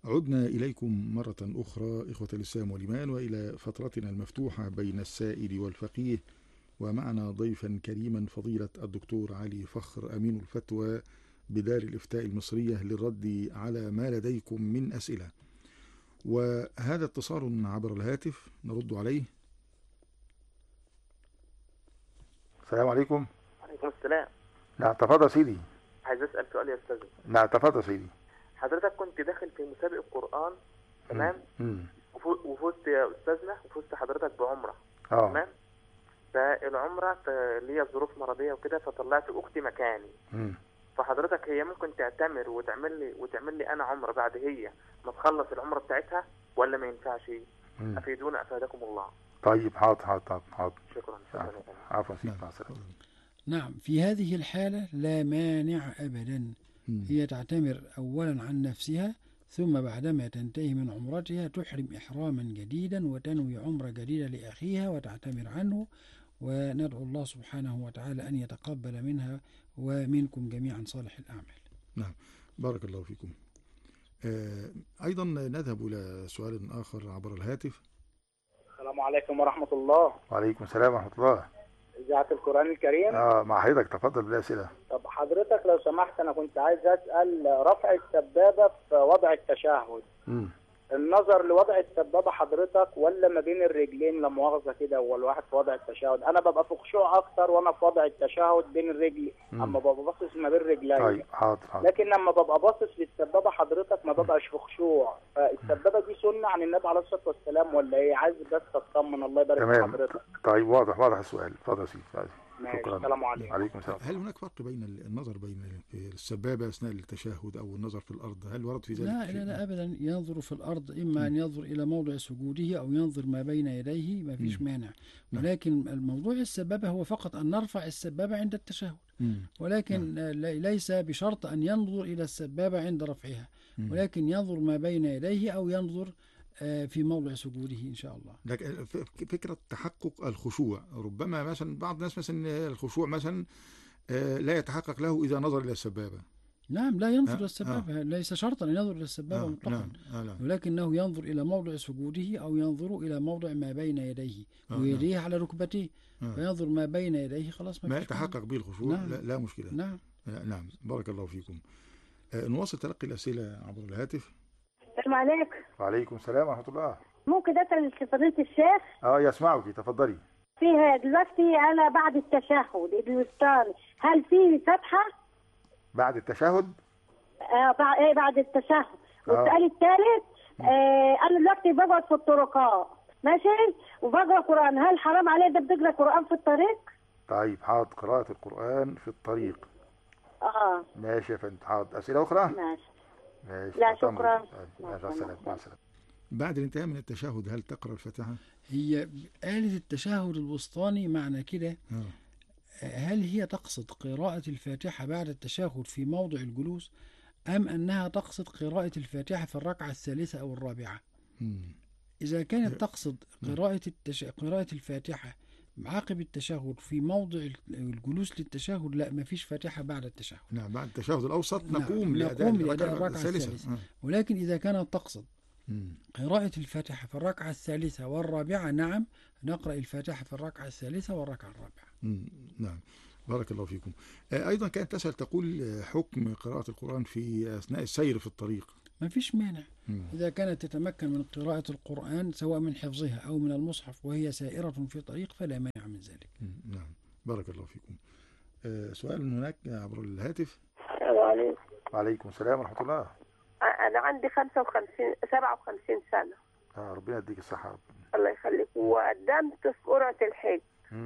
عدنا إليكم مرة أخرى إخوة الإسلام والإيمان، وإلى فترتنا المفتوحة بين السائل والفقيه، ومعنا ضيفا كريما فضيلة الدكتور علي فخر أمين الفتوى بدار الإفتاء المصرية للرد على ما لديكم من أسئلة. وهذا اتصال عبر الهاتف نرد عليه. السلام عليكم. عليكم السلام. نعم تفضل سيدي. عايز اسال سؤال يا استاذ. نعم تفضل سيدي. حضرتك كنت داخل في مسابقه قران، تمام؟ مم. وفزت يا استاذنا، وفزت حضرتك بعمره. تمام. فالعمره ليا ظروف مرضيه وكده، فطلعت اختي مكاني. فحضرتك هي ممكن تعتمر وتعمل لي انا عمره بعد هي ما تخلص العمره بتاعتها، ولا ما ينفعش؟ افيدونا افادكم الله. طيب حاضر. شكرا. عفوا سيدي. مع السلامة. نعم، في هذه الحالة لا مانع أبدا. هي تعتمر أولا عن نفسها، ثم بعدما تنتهي من عمرتها تحرم إحراما جديدا وتنوي عمرة جديدة لأخيها وتعتمر عنه، وندعو الله سبحانه وتعالى أن يتقبل منها ومنكم جميعا صالح الأعمال. نعم بارك الله فيكم. أيضا نذهب إلى سؤال آخر عبر الهاتف. السلام عليكم ورحمة الله. وعليكم السلام ورحمة الله. إذاعة القرآن الكريم. مع حضرتك، تفضل بالأسئلة. طب حضرتك لو سمحت، أنا كنت عايز أسأل رفع السبابة في وضع التشهد. النظر لوضع السبابة حضرتك ولا ما بين الرجلين، لا مؤاخذة كده، هو الواحد في وضع التشهد؟ أنا ببقى في خشوع أكتر وأنا في وضع التشهد بين الرجل، أما ببقى باصص ما بين رجلي. طيب حاضر. لكن لما ببقى باصص للسبابة حضرتك ما ببقاش في خشوع. فالسبابة دي سنة عن النبي عليه الصلاة والسلام ولا إيه؟ عايز بس أطمن. الله يبارك في حضرتك. طيب واضح السؤال. اتفضل يا سيدي. شكرا. السلام عليكم. وعليكم السلام. هل هناك فرق بين النظر بين السبابة أثناء التشهد أو النظر في الأرض؟ هل ورد في ذلك؟ لا أبدا. ينظر في الأرض، إما أن ينظر إلى موضع سجوده أو ينظر ما بين يديه، ما فيش مانع. ولكن الموضوع السبابة هو فقط أن نرفع السبابة عند التشهد، ولكن ليس بشرط أن ينظر إلى السبابة عند رفعها، ولكن ينظر ما بين يديه أو ينظر في موضع سجوده إن شاء الله. لكن فكرة تحقق الخشوع، ربما مثلا بعض الناس مثلا الخشوع مثلا لا يتحقق له إذا نظر إلى السبابة. نعم، لا ينظر إلى السبابة. ليس شرطا أن ينظر إلى السبابة مطلقا. ولكنه ينظر إلى موضع سجوده أو ينظر إلى موضع ما بين يديه، ويديه على ركبتيه، فينظر ما بين يديه، خلاص ما يتحقق به الخشوع. لا مشكلة. نعم بارك الله فيكم. نواصل تلقي الأسئلة عبر الهاتف. السلام عليكم. وعليكم السلام ورحمة الله. ممكن أسأل فضيلة الشيخ؟ يسمعك، تفضلي. فيها دلوقتي أنا بعد التشهد الوسطاني، هل في فتحة؟ بعد التشهد؟ بعد التشهد. والسؤال الثالث، أنا دلوقتي بقعد في الطرقات، ماشي، وبقرأ قرآن، هل حرام علي ده بتقرأ قرآن في الطريق؟ طيب حاضر، قراءة القرآن في الطريق. ماشي يا فندم. حاضر. أسئلة أخرى؟ ماشي. لا شكرا. مع السلامة. بعد الانتهاء من التشهد هل تقرأ الفاتحة؟ هي آلة التشهد الوسطاني معنى كده. هل هي تقصد قراءة الفاتحة بعد التشهد في موضع الجلوس، أم أنها تقصد قراءة الفاتحة في الركعة الثالثة أو الرابعة؟ إذا كانت تقصد قراءة الفاتحة عقب التشهد في موضع الجلوس للتشهد، لا، ما فيش فاتحة بعد التشهد. نعم، بعد التشهد الأوسط نقوم لأداء الركعة الثالثة. ولكن إذا كانت تقصد قراءة الفاتحة في الركعة الثالثة والرابعة، نعم، نقرأ الفاتحة في الركعة الثالثة والركعة الرابعة. نعم بارك الله فيكم. أيضا كانت تسأل تقول حكم قراءة القرآن في أثناء السير في الطريق. ما فيش مانع. إذا كانت تتمكن من قراءة القرآن سواء من حفظها أو من المصحف وهي سائرة في طريق فلا مانع من ذلك. نعم بارك الله فيكم. سؤال من هناك عبر الهاتف. السلام عليكم. وعليكم السلام ورحمة الله. أنا عندي 57 سنة. ربنا يديك الصحة. ربنا الله يخليك. وقدمت في قرعة الحج.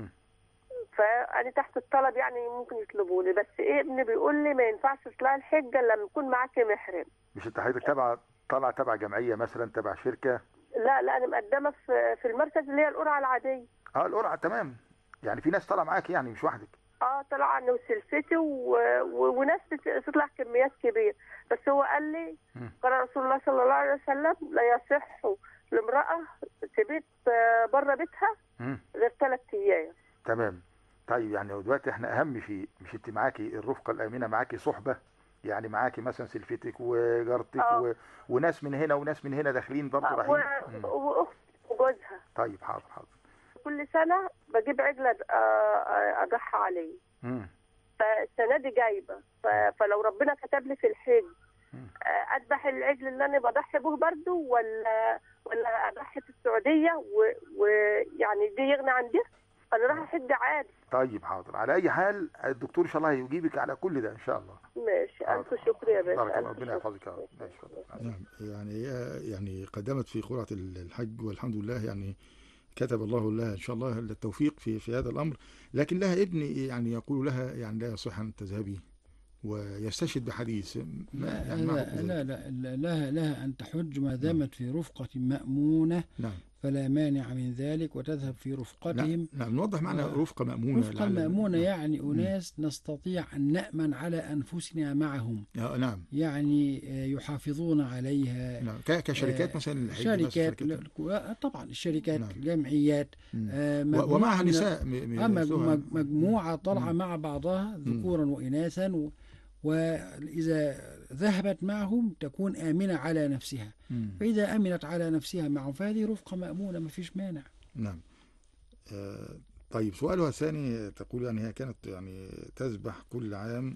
فأنا تحت الطلب، يعني ممكن يطلبوا لي، بس ابني بيقول لي ما ينفعش تطلع الحج إلا لما يكون معاك محرم. مش أنت حضرتك طالعة تبع جمعية مثلا، تبع شركة؟ لا أنا مقدمة في المركز اللي هي القرعة العادية. القرعة تمام. يعني في ناس طالعة معاك، يعني مش وحدك؟ طلع أنا وسلفتي وناس تطلع كميات كبيرة. بس هو قال لي قال رسول الله صلى الله عليه وسلم لا يصح لامرأة تبيت بره بيتها غير 3 أيام. تمام. طيب يعني دلوقتي احنا اهم شيء، مش انت معاكي الرفقة الامنة، معاكي صحبة يعني معاكي مثلا سلفتك وجارتك وناس من هنا وناس من هنا داخلين برضه رايحين. واختي وجوزها. طيب حاضر. كل سنه بجيب عجله اضحى عليه. فالسنه دي جايبه، فلو ربنا كتب لي في الحج اذبح العجل اللي انا بضحي به برضه، ولا اضحي في السعوديه ويعني دي يغني عن دي؟ انا راح احج عادي. طيب حاضر. على اي حال الدكتور ان شاء الله هيجيبك على كل ده ان شاء الله. ماشي. الف شكر يا باشا. ربنا يحفظك يا رب. نعم. يعني قدمت في قرعة الحج والحمد لله، يعني كتب الله لها ان شاء الله التوفيق في هذا الامر، لكن لها ابن يعني يقول لها يعني لا يصح ان تذهبي ويستشهد بحديث. لها أن تحج ما دامت في رفقة مأمونة. نعم. فلا مانع من ذلك، وتذهب في رفقتهم. نعم. نوضح معنى رفقة مأمونة. رفقة مأمونة يعني أناس نستطيع أن نأمن على أنفسنا معهم. نعم. يعني يحافظون عليها. نعم. كشركات مثلا. شركات طبعا الشركات. نعم. جمعيات. ومعها نساء. مجموعة طالعة مع بعضها ذكورا وإناثا، وإذا ذهبت معهم تكون آمنة على نفسها. فإذا أمنت على نفسها معهم فهذه رفقة مأمونة، ما فيش مانع. نعم. طيب سؤالها الثاني، تقول يعني هي كانت يعني تذبح كل عام،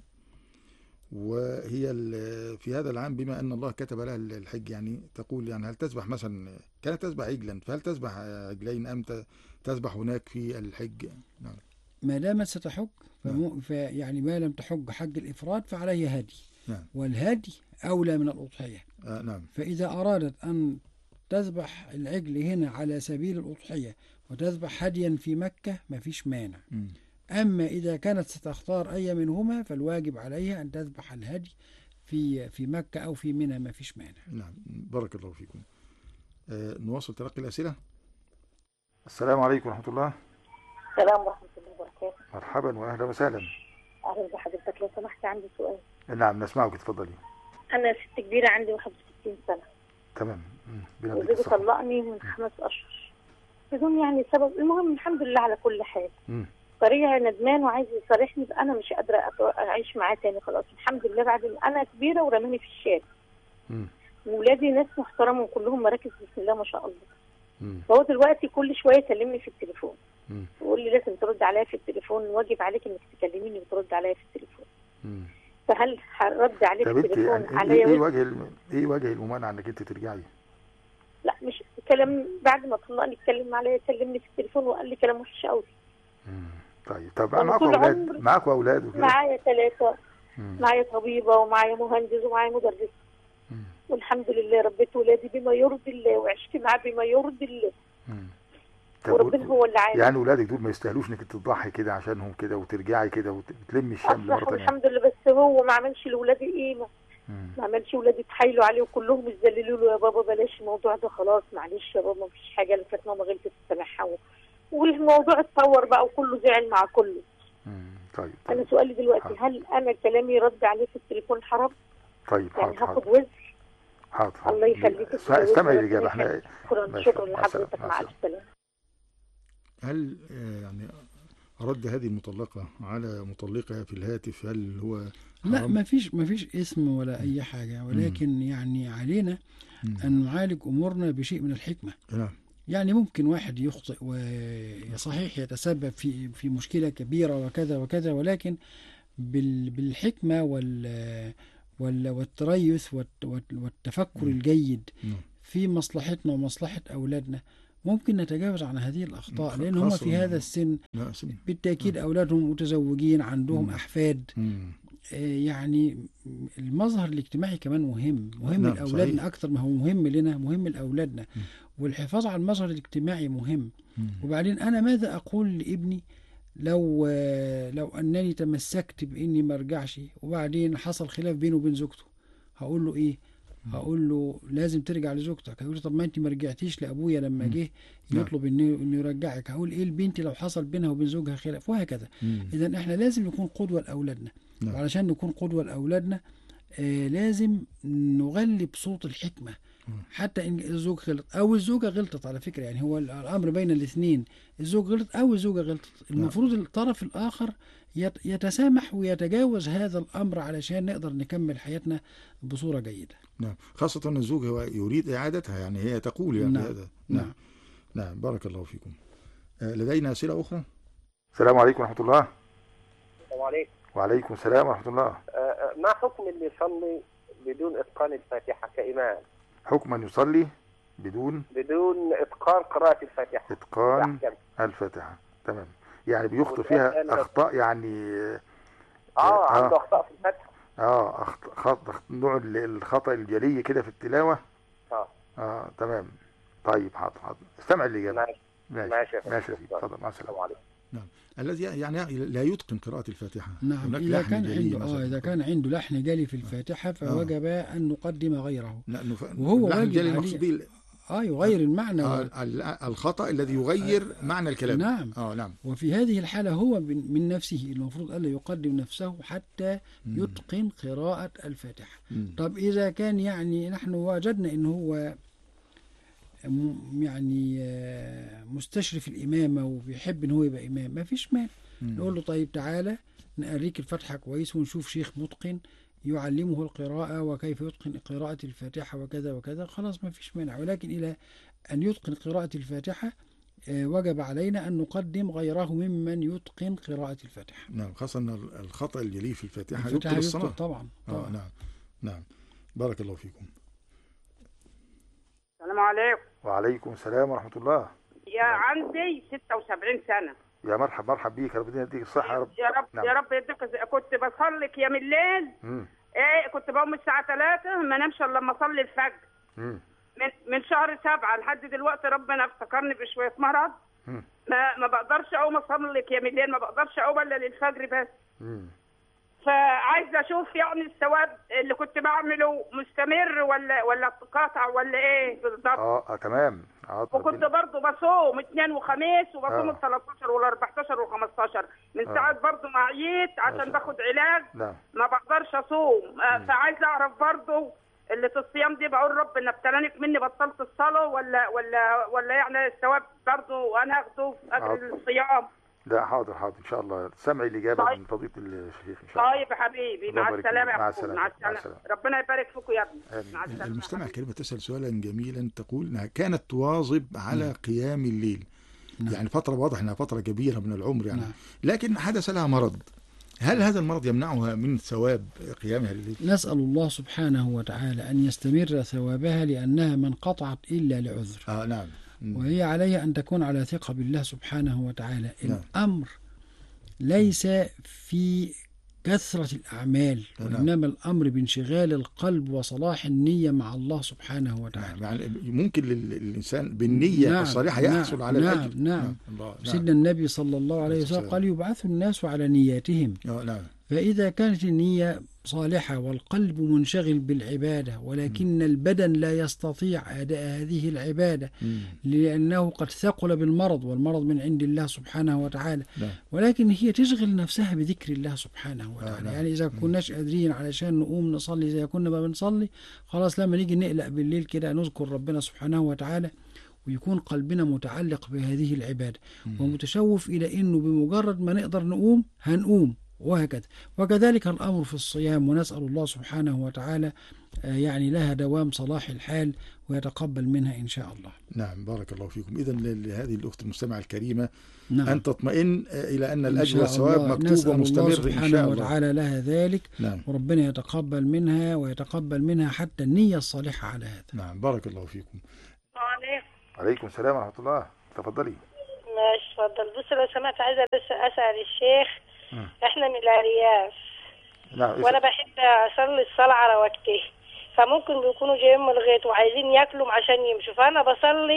وهي في هذا العام بما أن الله كتب لها الحج، يعني تقول يعني هل تذبح مثلا، كانت تذبح عجلا، فهل تذبح عجلين أم تذبح هناك في الحج؟ نعم. ما دامت ستحج يعني ما لم تحج حج الإفراد فعليها هدي. نعم. والهدي أولى من الأضحية. نعم. فإذا أرادت أن تذبح العجل هنا على سبيل الأضحية وتذبح هديا في مكة ما فيش مانع. أما إذا كانت ستختار أي منهما فالواجب عليها أن تذبح الهدي في مكة أو في منى، ما فيش مانع. نعم. بارك الله فيكم. نواصل تلقي الأسئلة. السلام عليكم ورحمة الله. السلام ورحمة الله وبركاته. مرحبا وأهلا وسهلا. أهلا بحضرتك. لو سمحت عندي سؤال. نعم نسمعك، تفضلي. أنا ست كبيرة عندي 61 سنة. تمام. وزوجي طلقني من 5 أشهر بدون يعني سبب. المهم الحمد لله على كل حال. طريقة ندمان وعايز يصارحني، أنا مش قادرة أعيش معاه تاني خلاص. الحمد لله بعد أنا كبيرة ورماني في الشارع. وولادي ناس محترمة وكلهم مراكز بسم الله ما شاء الله. فهو دلوقتي كل شوية يكلمني في التليفون ويقول لي لازم ترد عليا في التليفون، واجب عليك انك تكلميني وترد عليا في التليفون. فهل هرد عليه في التليفون يعني عليا؟ ايه وجه الممانعه انك انت ترجعي؟ لا مش كلام، بعد ما طلقني اتكلم عليا، كلمني في التليفون وقال لي كلام وحش قوي. طب معاكوا اولاد وكده؟ معايا 3. معايا طبيبه ومعايا مهندس ومعايا مدرس. والحمد لله ربيت ولادي بما يرضي الله وعشت معاه بما يرضي الله. وربنا هو اللي عارف. يعني ولادك دول ما يستاهلوش انك تضحي كده عشانهم كده وترجعي كده وتلمي الشمل مره ثانيه؟ الحمد لله. بس هو ما عملش لاولادي قيمه. ما عملش ولادي يتحايلوا عليه وكلهم يذللوا له، يا بابا بلاش الموضوع ده خلاص معلش يا بابا مفيش حاجه، اللي كانت ماما غلطت تسامحها. والموضوع اتطور بقى وكله زعل مع كله. طيب. انا سؤالي دلوقتي هل انا كلامي رد عليه في التليفون حرام؟ طيب يعني هاخد وزر؟ حاضر. الله يخليك. استمعي الاجابه. احنا شكرا لحضرتك. مع السلامه. هل يعني رد هذه المطلقة على مطلقها في الهاتف هل هو حرام؟ لا ما فيش اسم ولا أي حاجة، ولكن يعني علينا أن نعالج أمورنا بشيء من الحكمة. نعم. يعني ممكن واحد يخطئ وصحيح يتسبب في مشكلة كبيرة وكذا وكذا، ولكن بالحكمة والتريث والتفكر الجيد في مصلحتنا ومصلحة أولادنا ممكن نتجاوز عن هذه الأخطاء، لأن هم في هذا السن بالتأكيد أولادهم متزوجين عندهم أحفاد. يعني المظهر الاجتماعي كمان مهم لأولادنا أكثر ما هو مهم لنا، مهم لأولادنا. والحفاظ على المظهر الاجتماعي مهم. وبعدين أنا ماذا أقول لابني لو أنني تمسكت بإني ما ارجعش وبعدين حصل خلاف بينه وبين زوجته؟ هقول له إيه؟ هقول له لازم ترجع لزوجتك. هيقول لي طب ما انت ما رجعتيش لابويا لما جه يطلب انه يرجعك. هقول ايه لبنتي لو حصل بينها وبين زوجها خلاف؟ وهكذا. اذا احنا لازم نكون قدوه لاولادنا. وعلشان نكون قدوه لاولادنا لازم نغلب صوت الحكمه حتى إن الزوج غلط أو الزوجة غلطت على فكرة، يعني هو الأمر بين الاثنين، الزوج غلط أو الزوجة غلطت، المفروض الطرف الآخر يتسامح ويتجاوز هذا الأمر علشان نقدر نكمل حياتنا بصورة جيدة. نعم، خاصة أن الزوج هو يريد إعادتها، يعني هي تقول يعني نعم. هذا. نعم. نعم، بارك الله فيكم. لدينا أسئلة أخرى. السلام عليكم ورحمة الله. السلام عليكم. وعليكم السلام ورحمة الله. ما حكم اللي يصلي بدون إتقان الفاتحة كإمام؟ حكم من يصلي بدون إتقان قراءة الفاتحة. إتقان الفاتحة، تمام. يعني بيخطئ فيها أخطاء، يعني عنده أخطاء في الفاتحة. نوع الخطأ الجلي كده في التلاوة. تمام. طيب، حاضر استمع الإجابة. ماشي. تفضل، مع السلامة. نعم، الذي يعني لا يتقن قراءة الفاتحة. نعم، إذا كان عنده إذا كان عنده لحن جلي في الفاتحة فوجب أن نقدم غيره، وهو واجب عليه يغير المعنى الخطأ الذي يغير معنى الكلام. نعم. نعم. وفي هذه الحالة هو من نفسه المفروض ألا يقدم نفسه حتى يتقن قراءة الفاتحة. طب إذا كان يعني نحن وجدنا إنه هو يعني مستشرف الإمامة وبيحب إن هو يبقى إمام، ما فيش مانع نقول له طيب تعالى نقريك الفاتحة كويس ونشوف شيخ متقن يعلمه القراءة وكيف يتقن قراءة الفاتحة وكذا وكذا، خلاص ما فيش مانع. ولكن إلى أن يتقن قراءة الفاتحة وجب علينا أن نقدم غيره ممن يتقن قراءة الفاتحة. نعم، خاصة أن الخطأ الجلي في الفاتحة يبطل الصلاة. طبعا. نعم. بارك الله فيكم. السلام عليكم. وعليكم السلام ورحمة الله. عندي 76 سنة. يا مرحب بيك، ربنا يديك الصحة يا رب. يا رب يديك. كنت بصلي قيام الليل. كنت بقوم الساعة 3 ما نمشي الا لما اصلي الفجر. من شهر 7 لحد دلوقتي ربنا افتكرني بشوية مرض. ما بقدرش اقوم اصلي قيام الليل، ما بقدرش اقوم الا للفجر بس. فعايزه اشوف يعني الثواب اللي كنت بعمله مستمر ولا قاطع ولا ايه بالظبط. تمام. وكنت برضه بصوم 2 وخميس وبصوم ال 13 وال 14 وال 15 من ساعات برضه ما عييت عشان باخد علاج. ما بقدرش اصوم. فعايزه اعرف برضه اللي في الصيام دي، بقول ربنا ابتلانك مني بطلت الصلاه ولا يعني الثواب برضه وانا اخده في اجر الصيام. لا، حاضر ان شاء الله. سمعي الاجابه من فضيله الشيخ ان شاء الله. طيب يا حبيبي، مع السلامه يا اخويا. مع السلامه. ربنا يبارك فيكم يا ابني. مع السلامه. المستمع الكريمه تسال سؤالا جميلا، تقول انها كانت تواظب على قيام الليل. يعني فتره، واضح انها فتره كبيره من العمر يعني. لكن حدث لها مرض، هل هذا المرض يمنعها من ثواب قيامها الليل؟ نسال الله سبحانه وتعالى ان يستمر ثوابها لانها ما انقطعت الا لعذر. نعم. وهي عليها أن تكون على ثقة بالله سبحانه وتعالى. الأمر ليس في كثرة الأعمال، وإنما الأمر بانشغال القلب وصلاح النية مع الله سبحانه وتعالى. يعني ممكن للإنسان بالنية الصالحة يحصل على الأجر. نعم. سيدنا النبي صلى الله عليه وسلم قال يبعث الناس على نياتهم. فإذا كانت النية صالحة والقلب منشغل بالعبادة ولكن البدن لا يستطيع أداء هذه العبادة لأنه قد ثقل بالمرض، والمرض من عند الله سبحانه وتعالى، ولكن هي تشغل نفسها بذكر الله سبحانه وتعالى. يعني إذا كناش قادرين علشان نقوم نصلي زي كنا ما بنصلي، خلاص لما نيجي نقلق بالليل كده نذكر ربنا سبحانه وتعالى ويكون قلبنا متعلق بهذه العبادة ومتشوف إلى أنه بمجرد ما نقدر نقوم هنقوم، وهكذا. وكذلك الأمر في الصيام، ونسأل الله سبحانه وتعالى يعني لها دوام صلاح الحال ويتقبل منها إن شاء الله. نعم، بارك الله فيكم. إذن لهذه الأخت المستمعة الكريمة أن تطمئن إلى أن الأجر والثواب مكتوب ومستمر إن شاء الله. سبحانه وتعالى لها ذلك. وربنا يتقبل منها ويتقبل منها حتى النية الصالحة على هذا. نعم، بارك الله فيكم. عليكم السلام ورحمة الله. تفضلي. ماشي، اتفضل. بص لو سمحت عايزة بس أسأل الشيخ، احنا من الأرياف وانا بحب اصلي الصلاة على وقته، فممكن بيكونوا جايين من الغيط وعايزين ياكلوا عشان يمشوا، فانا بصلي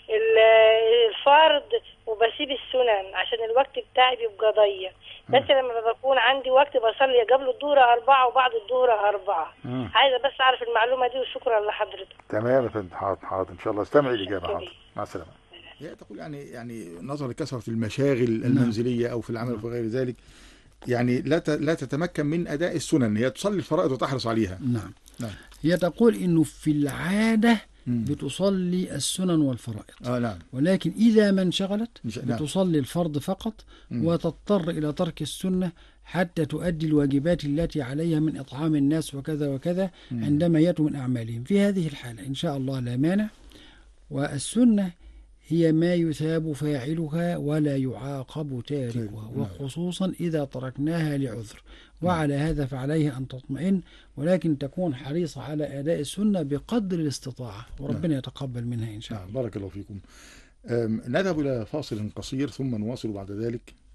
الفرض وبسيب السنن عشان الوقت بتاعي بيبقى ضيق. بس لما بكون عندي وقت بصلي قبل الظهر 4 وبعد الظهر 4. عايزة بس اعرف المعلومة دي، وشكرا لحضرتك. تمام يا فندم. حاضر ان شاء الله. استمعي الإجابة. حاضر، مع السلامة. هي تقول يعني نظرا لكثرة المشاغل المنزلية أو في العمل وغير ذلك، يعني لا تتمكن من أداء السنن، هي تصلي الفرائض وتحرص عليها. نعم. هي تقول إنه في العادة بتصلي السنن والفرائض، نعم. ولكن إذا ما انشغلت بتصلي الفرض فقط، وتضطر إلى ترك السنة حتى تؤدي الواجبات التي عليها من إطعام الناس وكذا وكذا عندما يأتوا من أعمالهم. في هذه الحالة إن شاء الله لا مانع. والسنة هي ما يثاب فاعلها ولا يعاقب تاركها، وخصوصا إذا تركناها لعذر، وعلى هذا فعليه أن تطمئن، ولكن تكون حريصة على أداء السنة بقدر الاستطاعة، وربنا يتقبل منها إن شاء الله. بارك الله فيكم. نذهب إلى فاصل قصير ثم نواصل بعد ذلك.